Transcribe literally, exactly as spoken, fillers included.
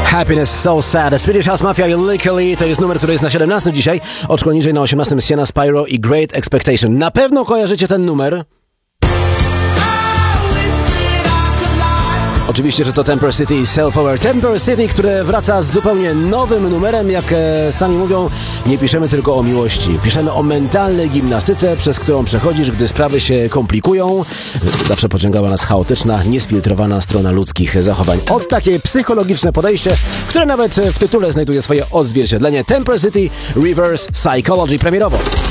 Happiness So Sad. Swedish House Mafia i Legally to jest numer, który jest na siedemnastym dzisiaj. Oczko niżej na osiemnastym Sienna Spyro i Great Expectation. Na pewno kojarzycie ten numer. Oczywiście, że to Temper City i Self-Aware. Temper City, które wraca z zupełnie nowym numerem. Jak e, sami mówią, nie piszemy tylko o miłości. Piszemy o mentalnej gimnastyce, przez którą przechodzisz, gdy sprawy się komplikują. Zawsze pociągała nas chaotyczna, niesfiltrowana strona ludzkich zachowań. Od takie psychologiczne podejście, które nawet w tytule znajduje swoje odzwierciedlenie. Temper City Reverse Psychology premierowo.